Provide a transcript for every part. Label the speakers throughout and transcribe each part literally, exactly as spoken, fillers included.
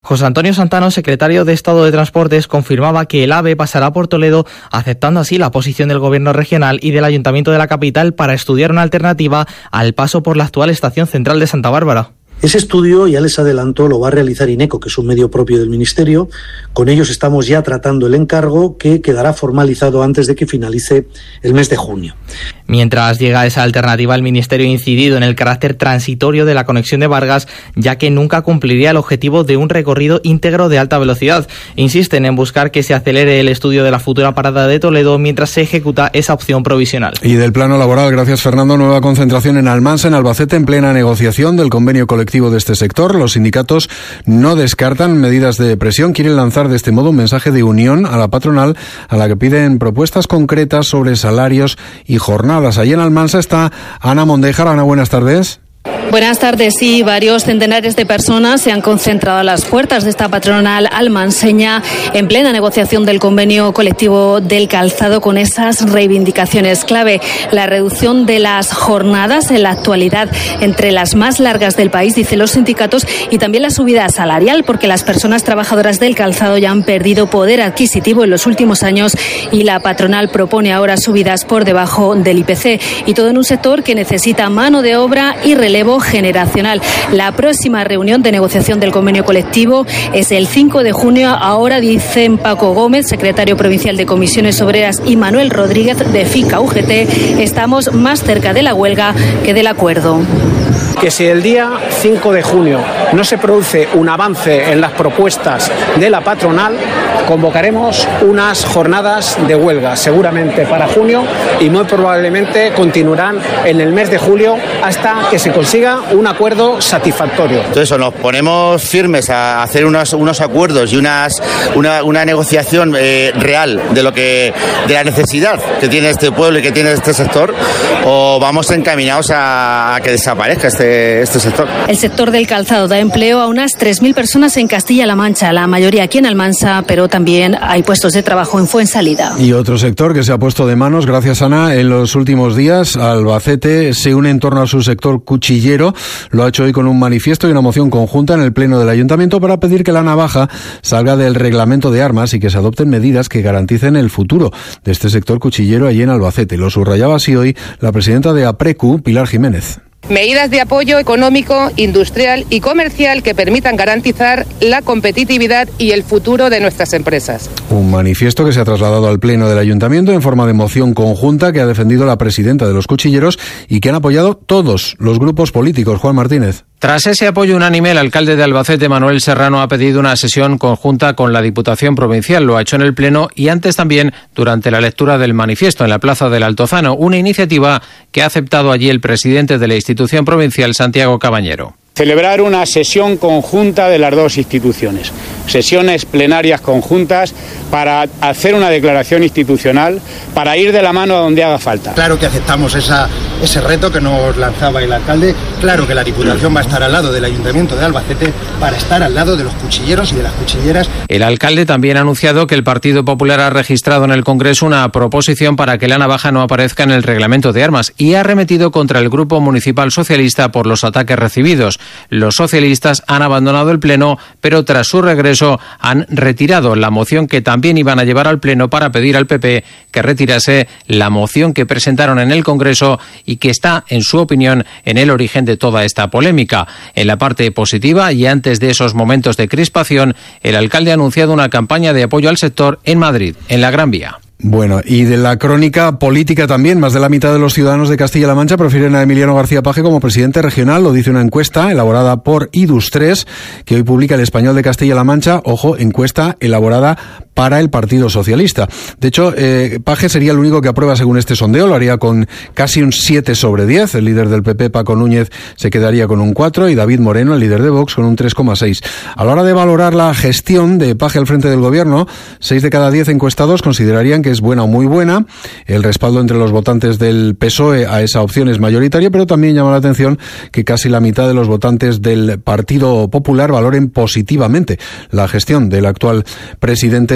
Speaker 1: José Antonio Santano, secretario de Estado de Transportes, confirmaba que el AVE pasará por Toledo, aceptando así la posición del Gobierno regional y del Ayuntamiento de la capital para estudiar una alternativa al paso por la actual Estación Central de Santa Bárbara.
Speaker 2: Ese estudio, ya les adelanto, lo va a realizar INECO, que es un medio propio del Ministerio. Con ellos estamos ya tratando el encargo, que quedará formalizado antes de que finalice el mes de junio.
Speaker 1: Mientras llega esa alternativa, el Ministerio ha incidido en el carácter transitorio de la conexión de Vargas, ya que nunca cumpliría el objetivo de un recorrido íntegro de alta velocidad. Insisten en buscar que se acelere el estudio de la futura parada de Toledo mientras se ejecuta esa opción provisional.
Speaker 3: Y del plano laboral, gracias Fernando, nueva concentración en Almansa, en Albacete, en plena negociación del convenio colectivo de este sector. Los sindicatos no descartan medidas de presión, quieren lanzar de este modo un mensaje de unión a la patronal, a la que piden propuestas concretas sobre salarios y jornadas. Allí en Almansa está Ana Mondejar. Ana, buenas tardes.
Speaker 4: Buenas tardes. Sí, varios centenares de personas se han concentrado a las puertas de esta patronal almanseña en plena negociación del convenio colectivo del calzado, con esas reivindicaciones clave: la reducción de las jornadas, en la actualidad entre las más largas del país, dicen los sindicatos, y también la subida salarial, porque las personas trabajadoras del calzado ya han perdido poder adquisitivo en los últimos años y la patronal propone ahora subidas por debajo del I P C, y todo en un sector que necesita mano de obra y relevo generacional. La próxima reunión de negociación del convenio colectivo es el cinco de junio. Ahora dicen Paco Gómez, secretario provincial de Comisiones Obreras, y Manuel Rodríguez de FICA U G T, estamos más cerca de la huelga que del acuerdo.
Speaker 5: Que si el día cinco de junio no se produce un avance en las propuestas de la patronal, convocaremos unas jornadas de huelga, seguramente para junio, y muy probablemente continuarán en el mes de julio hasta que se consiga un acuerdo satisfactorio.
Speaker 6: Entonces, nos ponemos firmes a hacer unos, unos acuerdos y unas, una, una negociación eh, real de lo que de la necesidad que tiene este pueblo y que tiene este sector, o vamos encaminados a, a que desaparezca este, este sector.
Speaker 4: El sector del calzado da empleo a unas tres mil personas en Castilla-La Mancha, la mayoría aquí en Almansa, pero también hay puestos de trabajo en Fuensalida.
Speaker 3: Y otro sector que se ha puesto de manos, gracias Ana, en los últimos días. Albacete se une en torno a su sector cuchillero. Lo ha hecho hoy con un manifiesto y una moción conjunta en el Pleno del Ayuntamiento para pedir que la navaja salga del reglamento de armas y que se adopten medidas que garanticen el futuro de este sector cuchillero allí en Albacete. Lo subrayaba así hoy la presidenta de APRECU, Pilar Jiménez.
Speaker 7: Medidas de apoyo económico, industrial y comercial que permitan garantizar la competitividad y el futuro de nuestras empresas.
Speaker 3: Un manifiesto que se ha trasladado al Pleno del Ayuntamiento en forma de moción conjunta que ha defendido la presidenta de los cuchilleros y que han apoyado todos los grupos políticos. Juan Martínez.
Speaker 8: Tras ese apoyo unánime, el alcalde de Albacete, Manuel Serrano, ha pedido una sesión conjunta con la Diputación Provincial. Lo ha hecho en el Pleno y antes también durante la lectura del manifiesto en la Plaza del Altozano, una iniciativa que ha aceptado allí el presidente de la institución provincial, Santiago Cabañero.
Speaker 5: Celebrar una sesión conjunta de las dos instituciones, sesiones plenarias conjuntas para hacer una declaración institucional, para ir de la mano a donde haga falta.
Speaker 9: Claro que aceptamos esa, ese reto que nos lanzaba el alcalde, claro que la Diputación va a estar al lado del Ayuntamiento de Albacete para estar al lado de los cuchilleros y de las cuchilleras.
Speaker 8: El alcalde también ha anunciado que el Partido Popular ha registrado en el Congreso una proposición para que la navaja no aparezca en el reglamento de armas y ha arremetido contra el Grupo Municipal Socialista por los ataques recibidos. Los socialistas han abandonado el Pleno, pero tras su regreso han retirado la moción que también iban a llevar al Pleno para pedir al P P que retirase la moción que presentaron en el Congreso y que está, en su opinión, en el origen de toda esta polémica. En la parte positiva y antes de esos momentos de crispación, el alcalde ha anunciado una campaña de apoyo al sector en Madrid, en la Gran Vía.
Speaker 3: Bueno, y de la crónica política también, más de la mitad de los ciudadanos de Castilla-La Mancha prefieren a Emiliano García Paje como presidente regional, lo dice una encuesta elaborada por Idus tres, que hoy publica El Español de Castilla-La Mancha, ojo, encuesta elaborada para el Partido Socialista. De hecho, eh, Paje sería el único que aprueba según este sondeo, lo haría con casi un siete sobre diez, el líder del P P, Paco Núñez, se quedaría con un cuatro y David Moreno, el líder de Vox, con un tres coma seis. A la hora de valorar la gestión de Paje al frente del gobierno, seis de cada diez encuestados considerarían que es buena o muy buena. El respaldo entre los votantes del P S O E a esa opción es mayoritario, pero también llama la atención que casi la mitad de los votantes del Partido Popular valoren positivamente la gestión del actual presidente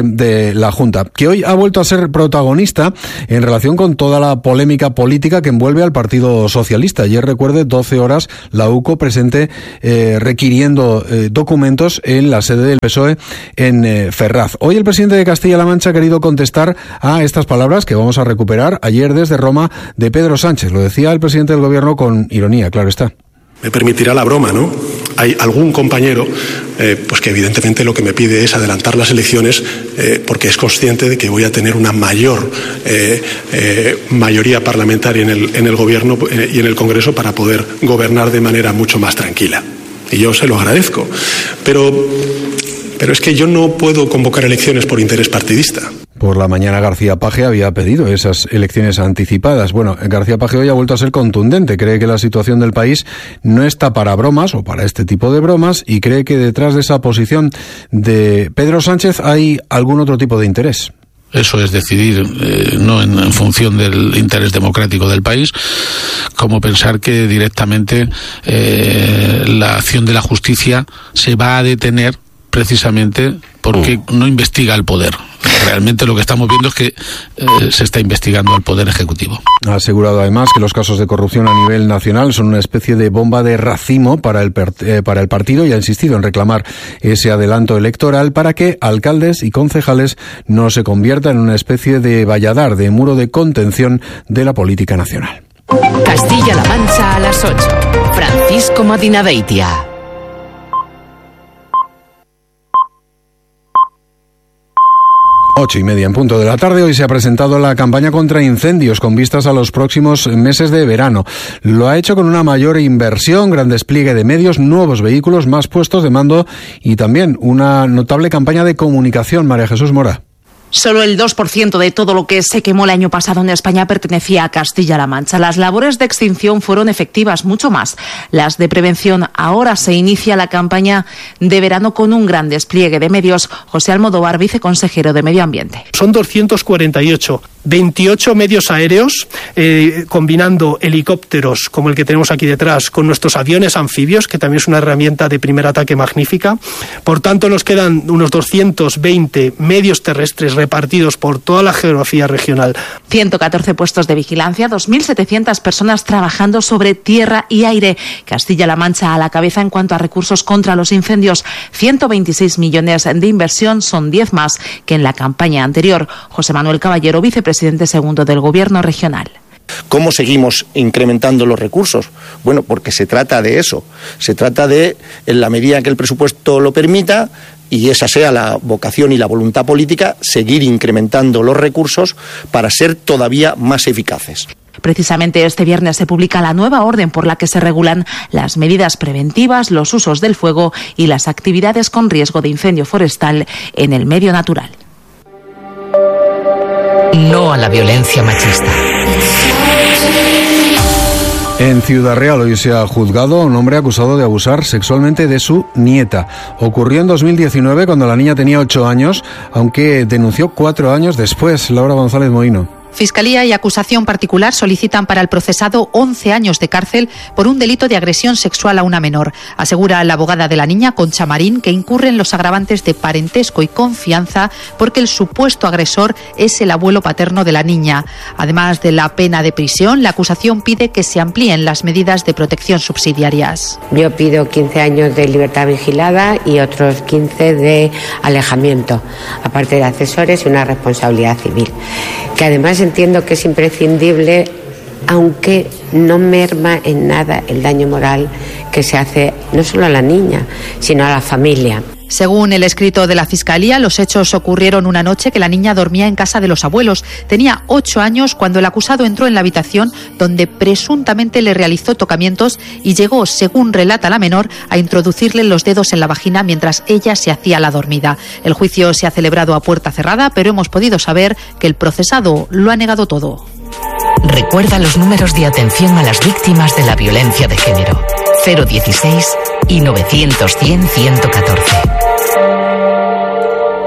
Speaker 3: presidente de la Junta, que hoy ha vuelto a ser protagonista en relación con toda la polémica política que envuelve al Partido Socialista. Ayer, recuerde, doce horas, la U C O presente eh, requiriendo eh, documentos en la sede del P S O E en eh, Ferraz. Hoy el presidente de Castilla-La Mancha ha querido contestar a estas palabras que vamos a recuperar ayer desde Roma de Pedro Sánchez. Lo decía el presidente del Gobierno con ironía, claro está.
Speaker 10: Me permitirá la broma, ¿no? Hay algún compañero eh, pues que evidentemente lo que me pide es adelantar las elecciones eh, porque es consciente de que voy a tener una mayor eh, eh, mayoría parlamentaria en el, en el Gobierno eh, y en el Congreso para poder gobernar de manera mucho más tranquila. Y yo se lo agradezco. Pero, pero es que yo no puedo convocar elecciones por interés partidista.
Speaker 3: Por la mañana García Paje había pedido esas elecciones anticipadas. Bueno, García Paje hoy ha vuelto a ser contundente. Cree que la situación del país no está para bromas o para este tipo de bromas y cree que detrás de esa posición de Pedro Sánchez hay algún otro tipo de interés.
Speaker 11: Eso es decidir, eh, no en, en función del interés democrático del país, como pensar que directamente eh, la acción de la justicia se va a detener precisamente porque no investiga el poder. Realmente lo que estamos viendo es que eh, se está investigando al Poder Ejecutivo.
Speaker 3: Ha asegurado además que los casos de corrupción a nivel nacional son una especie de bomba de racimo para el, eh, para el partido y ha insistido en reclamar ese adelanto electoral para que alcaldes y concejales no se conviertan en una especie de valladar, de muro de contención de la política nacional.
Speaker 12: Castilla-La Mancha a las ocho. Francisco Medina Beitia.
Speaker 3: Ocho y media en punto de la tarde. Hoy se ha presentado la campaña contra incendios con vistas a los próximos meses de verano. Lo ha hecho con una mayor inversión, gran despliegue de medios, nuevos vehículos, más puestos de mando y también una notable campaña de comunicación. María Jesús Mora.
Speaker 13: Solo el dos por ciento de todo lo que se quemó el año pasado en España pertenecía a Castilla-La Mancha. Las labores de extinción fueron efectivas, mucho más las de prevención. Ahora se inicia la campaña de verano con un gran despliegue de medios. José Almodóvar, viceconsejero de Medio Ambiente.
Speaker 14: Son doscientos cuarenta y ocho, veintiocho medios aéreos, eh, combinando helicópteros como el que tenemos aquí detrás con nuestros aviones anfibios, que también es una herramienta de primer ataque magnífica. Por tanto, nos quedan unos doscientos veinte medios terrestres repartidos por toda la geografía regional.
Speaker 13: ciento catorce puestos de vigilancia, dos mil setecientas personas trabajando sobre tierra y aire. Castilla-La Mancha a la cabeza en cuanto a recursos contra los incendios. ciento veintiséis millones de inversión, son diez más que en la campaña anterior. José Manuel Caballero, vicepresidente segundo del Gobierno regional.
Speaker 15: ¿Cómo seguimos incrementando los recursos? Bueno, porque se trata de eso. Se trata de, en la medida que el presupuesto lo permita, y esa sea la vocación y la voluntad política, seguir incrementando los recursos para ser todavía más eficaces.
Speaker 13: Precisamente este viernes se publica la nueva orden por la que se regulan las medidas preventivas, los usos del fuego y las actividades con riesgo de incendio forestal en el medio natural.
Speaker 12: No a la violencia machista.
Speaker 3: En Ciudad Real hoy se ha juzgado a un hombre acusado de abusar sexualmente de su nieta. Ocurrió en dos mil diecinueve cuando la niña tenía ocho años, aunque denunció cuatro años después. Laura González Moino.
Speaker 16: Fiscalía y acusación particular solicitan para el procesado once años de cárcel por un delito de agresión sexual a una menor. Asegura la abogada de la niña, Concha Marín, que incurren los agravantes de parentesco y confianza porque el supuesto agresor es el abuelo paterno de la niña. Además de la pena de prisión, la acusación pide que se amplíen las medidas de protección subsidiarias.
Speaker 17: Yo pido quince años de libertad vigilada y otros quince de alejamiento, aparte de accesorios y una responsabilidad civil, que además entiendo que es imprescindible, aunque no merma en nada el daño moral que se hace no solo a la niña, sino a la familia.
Speaker 16: Según el escrito de la Fiscalía, los hechos ocurrieron una noche que la niña dormía en casa de los abuelos. Tenía ocho años cuando el acusado entró en la habitación donde presuntamente le realizó tocamientos y llegó, según relata la menor, a introducirle los dedos en la vagina mientras ella se hacía la dormida. El juicio se ha celebrado a puerta cerrada, pero hemos podido saber que el procesado lo ha negado todo.
Speaker 12: Recuerda los números de atención a las víctimas de la violencia de género. cero dieciséis y novecientos cien ciento catorce.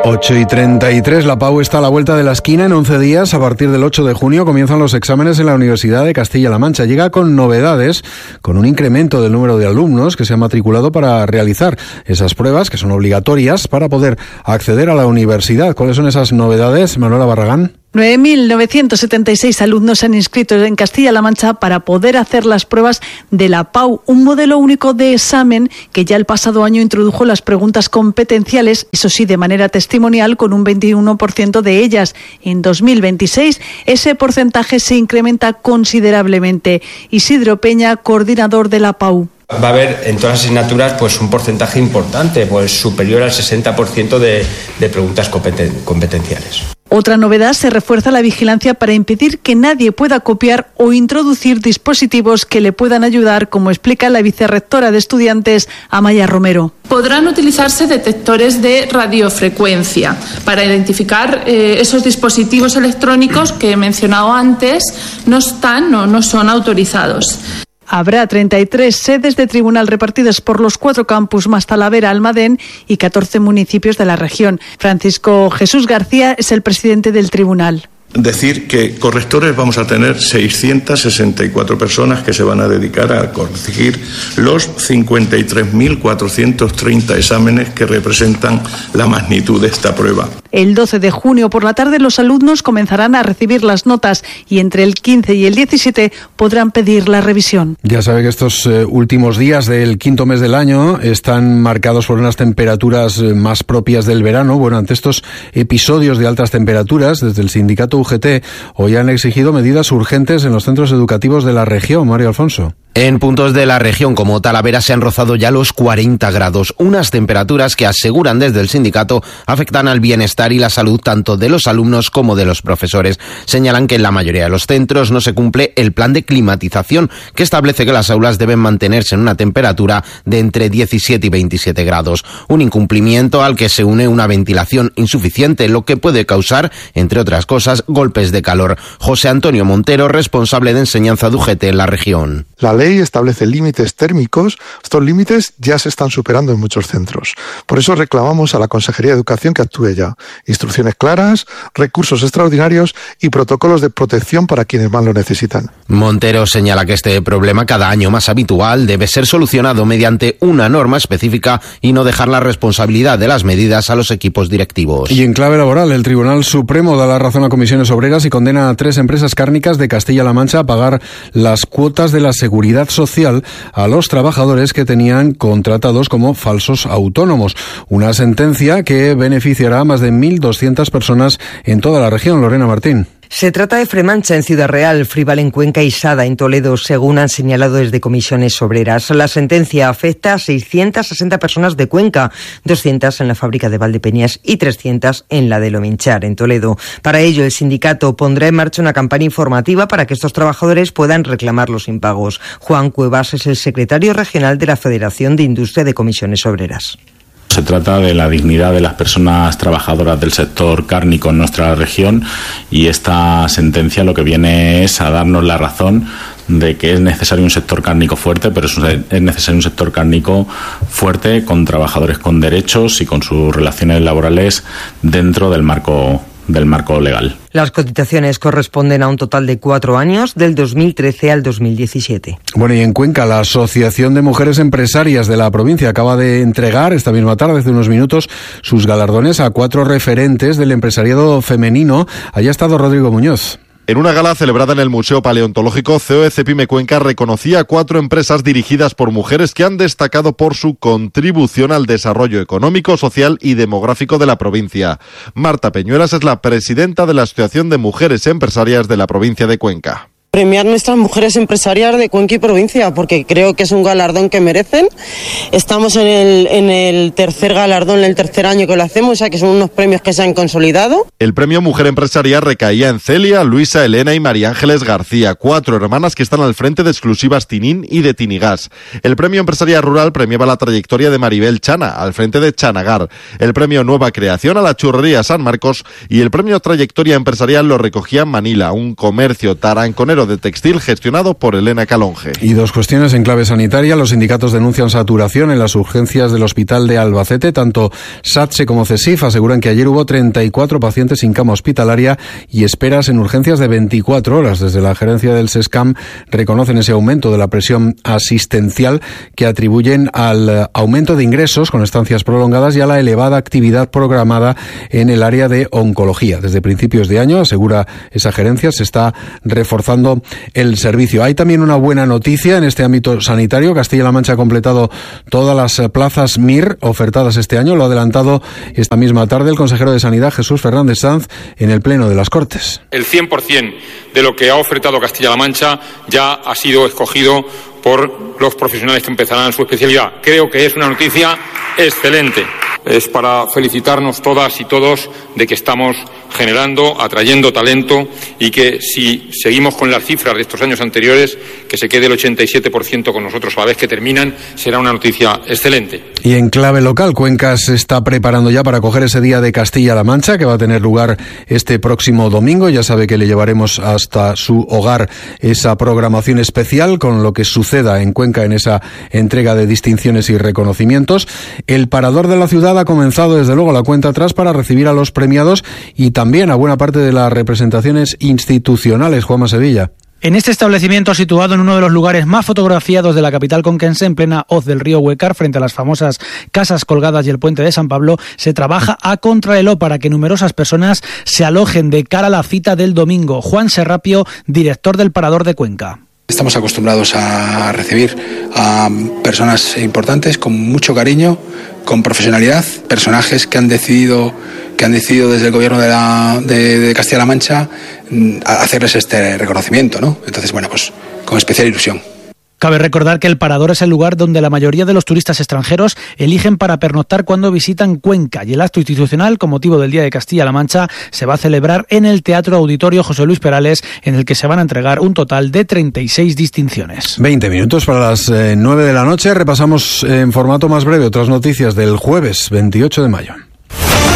Speaker 3: ocho y treinta y tres, la Pau está a la vuelta de la esquina. En once días, a partir del ocho de junio, comienzan los exámenes en la Universidad de Castilla-La Mancha. Llega con novedades, con un incremento del número de alumnos que se han matriculado para realizar esas pruebas, que son obligatorias para poder acceder a la universidad. ¿Cuáles son esas novedades, Manuela Barragán?
Speaker 18: nueve mil novecientos setenta y seis alumnos se han inscrito en Castilla-La Mancha para poder hacer las pruebas de la Pau, un modelo único de examen que ya el pasado año introdujo las preguntas competenciales, eso sí, de manera testimonial, con un veintiuno por ciento de ellas. En dos mil veintiséis ese porcentaje se incrementa considerablemente. Isidro Peña, coordinador de la Pau.
Speaker 19: Va a haber en todas las asignaturas pues un porcentaje importante, pues superior al sesenta por ciento de, de preguntas competen- competenciales.
Speaker 18: Otra novedad, se refuerza la vigilancia para impedir que nadie pueda copiar o introducir dispositivos que le puedan ayudar, como explica la vicerrectora de estudiantes, Amaya Romero.
Speaker 20: Podrán utilizarse detectores de radiofrecuencia para identificar eh, esos dispositivos electrónicos que he mencionado antes no están o no son autorizados.
Speaker 18: Habrá treinta y tres sedes de tribunal repartidas por los cuatro campus más Talavera, Almadén y catorce municipios de la región. Francisco Jesús García es el presidente del tribunal.
Speaker 21: Decir que correctores vamos a tener seiscientas sesenta y cuatro personas que se van a dedicar a corregir los cincuenta y tres mil cuatrocientos treinta exámenes que representan la magnitud de esta prueba.
Speaker 18: El doce de junio por la tarde los alumnos comenzarán a recibir las notas y entre el quince y el diecisiete podrán pedir la revisión.
Speaker 3: Ya sabe que estos eh, últimos días del quinto mes del año están marcados por unas temperaturas eh, más propias del verano. Bueno, ante estos episodios de altas temperaturas, desde el sindicato U G T hoy han exigido medidas urgentes en los centros educativos de la región. Mario Alfonso.
Speaker 22: En puntos de la región como Talavera se han rozado ya los cuarenta grados, unas temperaturas que aseguran desde el sindicato afectan al bienestar y la salud tanto de los alumnos como de los profesores. Señalan que en la mayoría de los centros no se cumple el plan de climatización que establece que las aulas deben mantenerse en una temperatura de entre diecisiete y veintisiete grados. Un incumplimiento al que se une una ventilación insuficiente, lo que puede causar, entre otras cosas, golpes de calor. José Antonio Montero, responsable de enseñanza de U G T en la región.
Speaker 23: La ley establece límites térmicos. Estos límites ya se están superando en muchos centros. Por eso reclamamos a la Consejería de Educación que actúe ya. Instrucciones claras, recursos extraordinarios y protocolos de protección para quienes más lo necesitan.
Speaker 22: Montero señala que este problema, cada año más habitual, debe ser solucionado mediante una norma específica y no dejar la responsabilidad de las medidas a los equipos directivos.
Speaker 3: Y en clave laboral, el Tribunal Supremo da la razón a comisiones obreras y condena a tres empresas cárnicas de Castilla-La Mancha a pagar las cuotas de la seguridad social a los trabajadores que tenían contratados como falsos autónomos. Una sentencia que beneficiará a más de mil doscientas personas en toda la región. Lorena Martín.
Speaker 24: Se trata de Fremancha en Ciudad Real, Frival en Cuenca y Sada en Toledo, según han señalado desde comisiones obreras. La sentencia afecta a seiscientas sesenta personas de Cuenca, doscientas en la fábrica de Valdepeñas y trescientas en la de Lominchar, en Toledo. Para ello, el sindicato pondrá en marcha una campaña informativa para que estos trabajadores puedan reclamar los impagos. Juan Cuevas es el secretario regional de la Federación de Industria de Comisiones Obreras.
Speaker 25: Se trata de la dignidad de las personas trabajadoras del sector cárnico en nuestra región y esta sentencia lo que viene es a darnos la razón de que es necesario un sector cárnico fuerte, pero es necesario un sector cárnico fuerte con trabajadores con derechos y con sus relaciones laborales dentro del marco del marco legal.
Speaker 24: Las cotizaciones corresponden a un total de cuatro años, del dos mil trece al dos mil diecisiete.
Speaker 3: Bueno, y en Cuenca, la Asociación de Mujeres Empresarias de la provincia acaba de entregar esta misma tarde, hace unos minutos, sus galardones a cuatro referentes del empresariado femenino. Allá ha estado Rodrigo Muñoz.
Speaker 26: En una gala celebrada en el Museo Paleontológico, C O E Cepime Cuenca reconocía a cuatro empresas dirigidas por mujeres que han destacado por su contribución al desarrollo económico, social y demográfico de la provincia. Marta Peñuelas es la presidenta de la Asociación de Mujeres Empresarias de la provincia de Cuenca.
Speaker 27: Premiar nuestras mujeres empresarias de Cuenca y provincia, porque creo que es un galardón que merecen. Estamos en el, en el tercer galardón, en el tercer año que lo hacemos, o sea que son unos premios que se han consolidado.
Speaker 26: El premio Mujer Empresaria recaía en Celia, Luisa, Elena y María Ángeles García, cuatro hermanas que están al frente de Exclusivas Tinín y de Tinigas. El premio Empresaria Rural premiaba la trayectoria de Maribel Chana, al frente de Chanagar. El premio Nueva Creación a la Churrería San Marcos y el premio Trayectoria Empresarial lo recogía Manila, un comercio taranconero astillero de textil gestionado por Elena Calonge.
Speaker 3: Y dos cuestiones en clave sanitaria. Los sindicatos denuncian saturación en las urgencias del hospital de Albacete. Tanto SATSE como CESIF aseguran que ayer hubo treinta y cuatro pacientes sin cama hospitalaria y esperas en urgencias de veinticuatro horas. Desde la gerencia del SESCAM reconocen ese aumento de la presión asistencial que atribuyen al aumento de ingresos con estancias prolongadas y a la elevada actividad programada en el área de oncología. Desde principios de año, asegura esa gerencia, se está reforzando el servicio. Hay también una buena noticia en este ámbito sanitario. Castilla-La Mancha ha completado todas las plazas M I R ofertadas este año. Lo ha adelantado esta misma tarde el consejero de Sanidad, Jesús Fernández Sanz, en el Pleno de las Cortes.
Speaker 1: El cien por ciento de lo que ha ofertado Castilla-La Mancha ya ha sido escogido por los profesionales que empezarán su especialidad. Creo que es una noticia excelente. Es para felicitarnos todas y todos de que estamos generando, atrayendo talento y que si seguimos con las cifras de estos años anteriores, que se quede el ochenta y siete por ciento con nosotros a la vez que terminan, será una noticia excelente.
Speaker 3: Y en clave local, Cuenca se está preparando ya para acoger ese Día de Castilla-La Mancha, que va a tener lugar este próximo domingo. Ya sabe que le llevaremos hasta su hogar esa programación especial con lo que suceda en Cuenca en esa entrega de distinciones y reconocimientos. El Parador de la ciudad ha comenzado desde luego la cuenta atrás para recibir a los premiados y también a buena parte de las representaciones institucionales. Juanma Sevilla.
Speaker 2: En este establecimiento, situado en uno de los lugares más fotografiados de la capital conquense, en plena hoz del río Huécar, frente a las famosas casas colgadas y el puente de San Pablo, se trabaja a contrarreloj para que numerosas personas se alojen de cara a la cita del domingo. Juan Serrapio, director del Parador de Cuenca.
Speaker 4: Estamos acostumbrados a recibir a personas importantes con mucho cariño, con profesionalidad, personajes que han decidido que han decidido desde el gobierno de, la, de, de Castilla-La Mancha hacerles este reconocimiento, ¿no? Entonces, bueno, pues con especial ilusión.
Speaker 2: Cabe recordar que el Parador es el lugar donde la mayoría de los turistas extranjeros eligen para pernoctar cuando visitan Cuenca, y el acto institucional con motivo del Día de Castilla-La Mancha se va a celebrar en el Teatro Auditorio José Luis Perales, en el que se van a entregar un total de treinta y seis distinciones.
Speaker 3: veinte minutos para las eh, nueve de la noche. Repasamos en formato más breve otras noticias del jueves veintiocho de mayo.